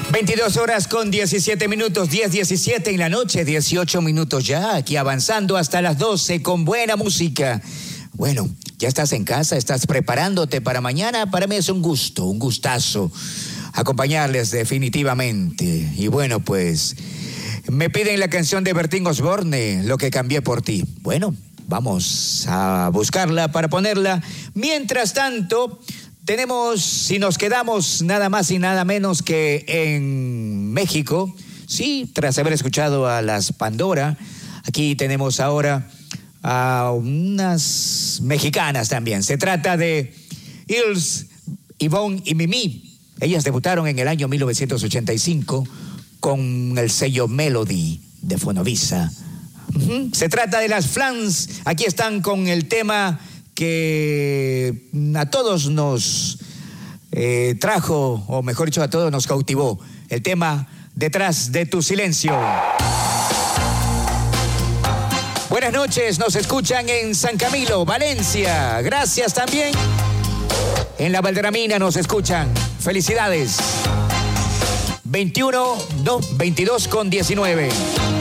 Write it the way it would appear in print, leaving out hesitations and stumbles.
22 horas con 17 minutos, 10:17 en la noche, 18 minutos ya, aquí avanzando hasta las 12 con buena música. Bueno, ya estás en casa, estás preparándote para mañana. Para mí es un gusto, un gustazo acompañarles definitivamente. Y bueno, pues me piden la canción de Bertín Osborne, Lo que cambié por ti. Bueno, vamos a buscarla para ponerla. Mientras tanto, tenemos, si nos quedamos nada más y nada menos que en México, sí, tras haber escuchado a las Pandora, aquí tenemos ahora a unas mexicanas también. Se trata de Ilse, Ivonne y Mimi. Ellas debutaron en el año 1985 con el sello Melody de Fonovisa. Se trata de las Flans. Aquí están con el tema que a todos nos trajo, o mejor dicho, a todos nos cautivó. El tema Detrás de tu silencio. Buenas noches, nos escuchan en San Camilo, Valencia. Gracias también. En la Valderamina nos escuchan. Felicidades. 22 con 19.